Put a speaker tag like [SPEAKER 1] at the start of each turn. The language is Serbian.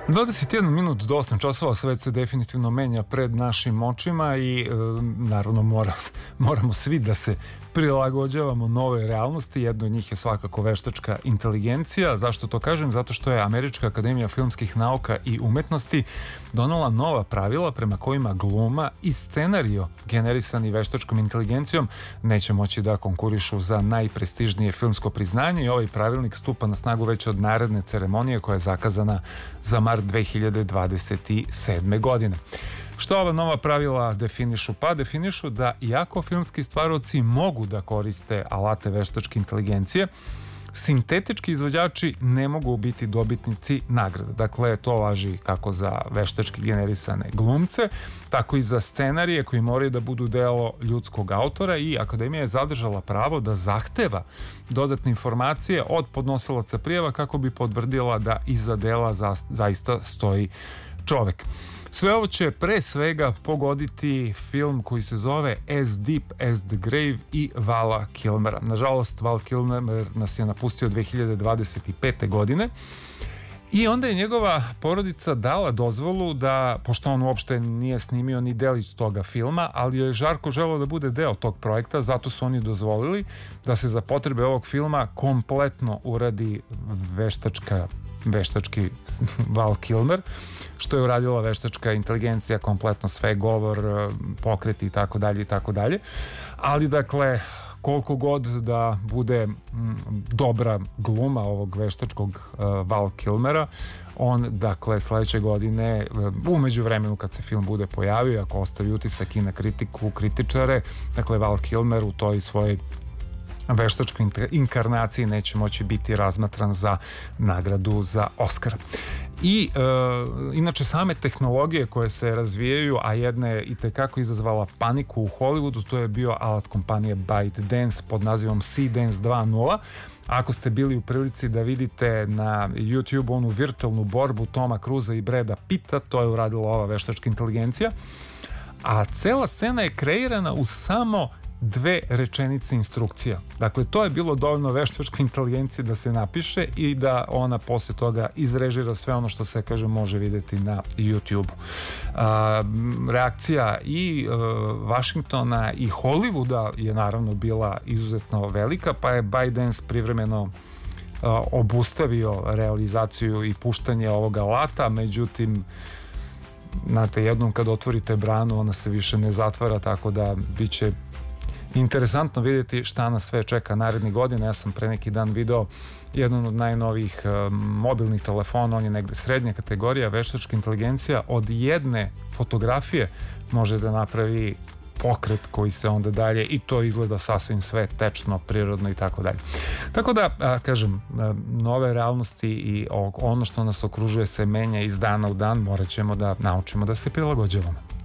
[SPEAKER 1] 21 minut do 8 časova, svet se definitivno menja pred našim očima i naravno moramo svi da se prilagođavamo nove realnosti. Jedno od njih je svakako veštačka inteligencija. Zašto to kažem? Zato što je Američka akademija filmskih nauka i umetnosti donela nova pravila prema kojima gluma i scenario generisani veštačkom inteligencijom neće moći da konkurišu za najprestižnije filmsko priznanje i ovaj pravilnik stupa na snagu već od naredne ceremonije koja je zakazana za mart 2027. godine. Što ova nova pravila definišu? Pa definišu da iako filmski stvaroci mogu da koriste alate veštačke inteligencije, sintetički izvođači ne mogu biti dobitnici nagrada. Dakle, to važi kako za veštački generisane glumce, tako i za scenarije koji moraju da budu delo ljudskog autora i Akademija je zadržala pravo da zahteva dodatne informacije od podnosilaca prijava kako bi potvrdila da iza dela zaista stoji čovek. Sve ovo će pre svega pogoditi film koji se zove As Deep as the Grave i Vala Kilmera. Nažalost, Val Kilmer nas je napustio 2025. godine i onda je njegova porodica dala dozvolu da, pošto on uopšte nije snimio ni delić toga filma, ali je žarko želeo da bude deo tog projekta, zato su oni dozvolili da se za potrebe ovog filma kompletno uradi veštački Val Kilmer, što je uradila veštačka inteligencija, kompletno sve, govor, pokreti i tako dalje. Ali dakle, koliko god da bude dobra gluma ovog veštačkog Val Kilmera, on dakle sledeće godine, u međuvremenu kad se film bude pojavio, ako ostavi utisak i na kritiku, kritičare, dakle Val Kilmer u toj svojoj veštačkoj inkarnaciji neće moći biti razmatran za nagradu za Oscara. I inače same tehnologije koje se razvijaju, a jedna je i tekako izazvala paniku u Hollywoodu, to je bio alat kompanije ByteDance pod nazivom Seedance 2.0. Ako ste bili u prilici da vidite na YouTube onu virtualnu borbu Toma Cruza i Brada Pitta, to je uradila ova veštačka inteligencija, a cela scena je kreirana uz samo 2 rečenice instrukcija. Dakle, to je bilo dovoljno veštačke inteligencije da se napiše i da ona posle toga izrežira sve ono što se, kaže, može videti na YouTube-u. Reakcija i Vašingtona i Hollywooda je naravno bila izuzetno velika, pa je ByteDance privremeno obustavio realizaciju i puštanje ovoga alata, međutim, znate, jednom kad otvorite branu, ona se više ne zatvara, tako da biće interesantno vidjeti šta nas sve čeka narednih godina. Ja sam pre neki dan video jedan od najnovijih mobilnih telefona, on je negde srednja kategorija, veštačka inteligencija od jedne fotografije može da napravi pokret koji se onda dalje, i to izgleda sasvim sve tečno, prirodno i tako dalje. Tako da, kažem, nove realnosti i ono što nas okružuje se menja iz dana u dan, morat ćemo da naučimo da se prilagođavamo.